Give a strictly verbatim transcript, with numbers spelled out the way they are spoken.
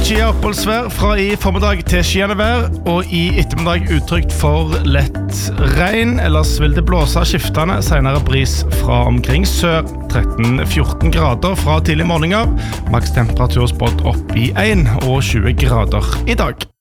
skyet oppholdsvær fra i formiddag til skyende vær, og i ettermiddag utrygt for lett regn. Ellers vil det blåse skiftende, senere bris fra omkring sør, tretten til fjorten grader fra tidlig morgen av. Maks temperatur spådd opp i en og tjue grader i dag.